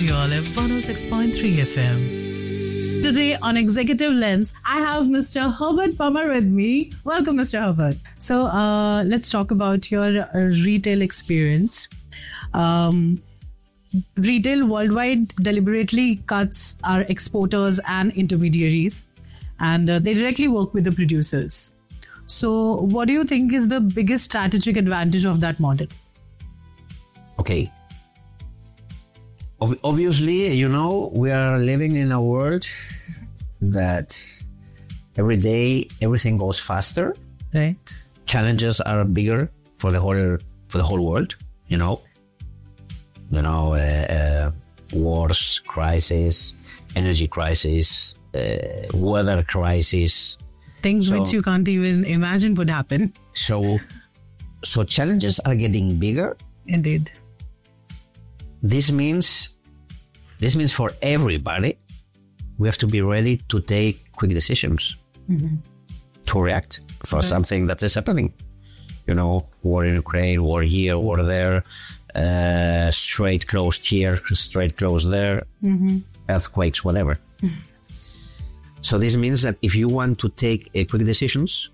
Radio Olive 106.3 FM. Today on Executive Lens, I have Mr. Herbert Palmer with me. Welcome, Mr. Herbert. So let's talk about your retail experience. Retail worldwide deliberately cuts our exporters and intermediaries, and they directly work with the producers. So what do you think is the biggest strategic advantage of that model? Okay. Obviously, we are living in a world that every day everything goes faster. Right. Challenges are bigger for the whole world. Wars, crisis, energy crisis, weather crisis. Things which you can't even imagine would happen. So challenges are getting bigger. Indeed. This means for everybody, we have to be ready to take quick decisions, to react for something that is happening. War in Ukraine, war here, war there, strait closed here, strait closed there, earthquakes, whatever. So this means that if you want to take quick decisions,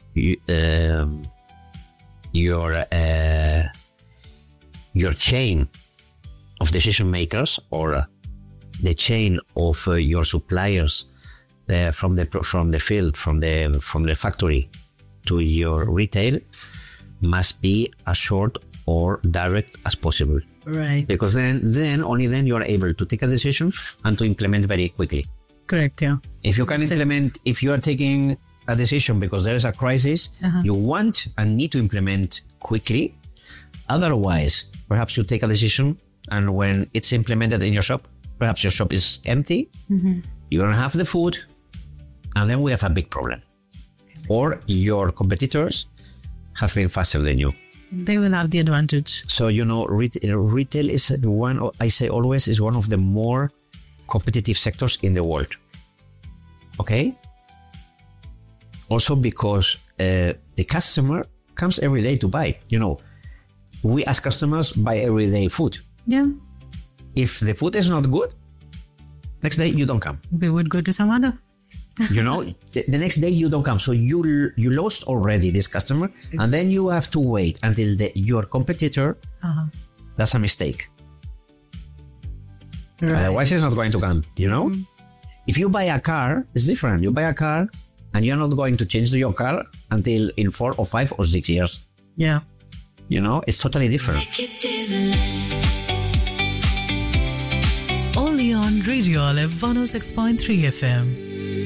your chain of decision makers, or the chain of your suppliers from the field, from the factory to your retail, must be as short or direct as possible. Right. Because then only then you are able to take a decision and to implement very quickly. Correct, yeah. If you can implement, if you are taking a decision because there is a crisis, you want and need to implement quickly. Otherwise, perhaps you take a decision and when it's implemented in your shop, perhaps your shop is empty, you don't have the food, and then we have a big problem. Or your competitors have been faster than you. They will have the advantage. So, retail is one, I say always, is one of the more competitive sectors in the world. Okay? Also because the customer comes every day to buy. We as customers buy everyday food. Yeah. If the food is not good, next day you don't come. We would go to some other. The next day you don't come. So you lost already this customer, and then you have to wait until your competitor does a mistake. Right. Otherwise, it's not going to come. If you buy a car, it's different. You buy a car, and you're not going to change your car until in 4 or 5 or 6 years. Yeah. It's totally different. Only on Radio Olive 106.3 FM.